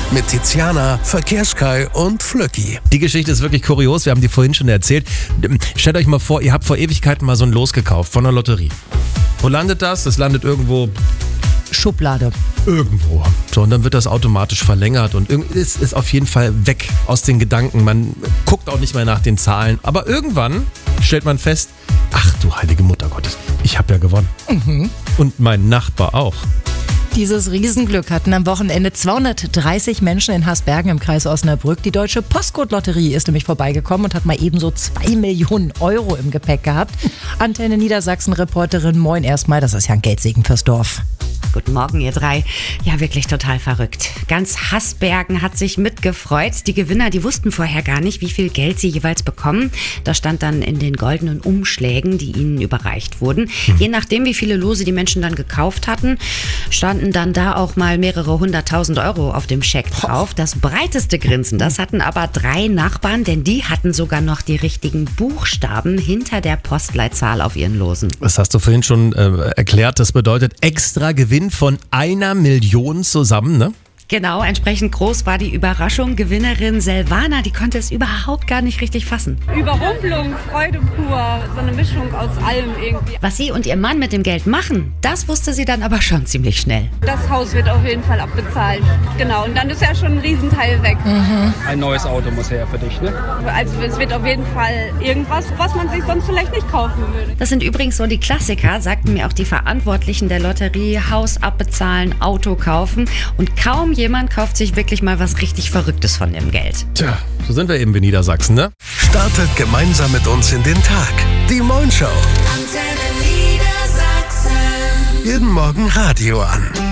mit Tiziana, Verkehrskai und Flöcki. Die Geschichte ist wirklich kurios, wir haben die vorhin schon erzählt. Stellt euch mal vor, ihr habt vor Ewigkeiten mal so ein Los gekauft von der Lotterie. Wo landet das? Das landet irgendwo... Schublade. Irgendwo. So, und dann wird das automatisch verlängert und es ist auf jeden Fall weg aus den Gedanken. Man guckt auch nicht mehr nach den Zahlen. Aber irgendwann stellt man fest, ach du heilige Mutter Gottes, ich habe ja gewonnen. Und mein Nachbar auch. Dieses Riesenglück hatten am Wochenende 230 Menschen in Hasbergen im Kreis Osnabrück. Die Deutsche Postcode-Lotterie ist nämlich vorbeigekommen und hat mal ebenso 2 Millionen Euro im Gepäck gehabt. Antenne Niedersachsen-Reporterin, moin erstmal, das ist ja ein Geldsegen fürs Dorf. Guten Morgen, ihr drei. Ja, wirklich total verrückt. Ganz Hasbergen hat sich mitgefreut. Die Gewinner, die wussten vorher gar nicht, wie viel Geld sie jeweils bekommen. Das stand dann in den goldenen Umschlägen, die ihnen überreicht wurden. Je nachdem, wie viele Lose die Menschen dann gekauft hatten, standen dann da auch mal mehrere 100.000 Euro auf dem Scheck drauf. Das breiteste Grinsen, das hatten aber 3 Nachbarn, denn die hatten sogar noch die richtigen Buchstaben hinter der Postleitzahl auf ihren Losen. Das hast du vorhin schon erklärt. Das bedeutet extra Gewinn von 1 Million zusammen, ne? Genau, entsprechend groß war die Überraschung. Gewinnerin Silvana, die konnte es überhaupt gar nicht richtig fassen. Überrumpelung, Freude pur, so eine Mischung aus allem irgendwie. Was sie und ihr Mann mit dem Geld machen, das wusste sie dann aber schon ziemlich schnell. Das Haus wird auf jeden Fall abbezahlt. Genau, und dann ist ja schon ein Riesenteil weg. Ein neues Auto muss her für dich, ne? Also es wird auf jeden Fall irgendwas, was man sich sonst vielleicht nicht kaufen würde. Das sind übrigens so die Klassiker, sagten mir auch die Verantwortlichen der Lotterie. Haus abbezahlen, Auto kaufen und kaum jemand kauft sich wirklich mal was richtig Verrücktes von dem Geld. Tja, so sind wir eben in Niedersachsen, ne? Startet gemeinsam mit uns in den Tag. Die Moin Show. Antenne Niedersachsen. Jeden Morgen Radio an.